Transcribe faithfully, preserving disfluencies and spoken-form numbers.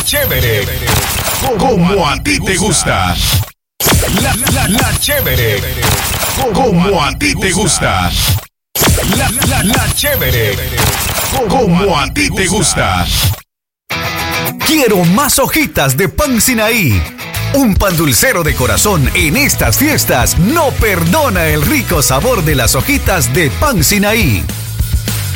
chévere, como a ti te gusta. La, la, la chévere, como a ti te gusta. La, la, la chévere, como a ti te gusta. Quiero más hojitas de pan Sinaí. Un pan dulcero de corazón en estas fiestas no perdona el rico sabor de las hojitas de pan Sinaí.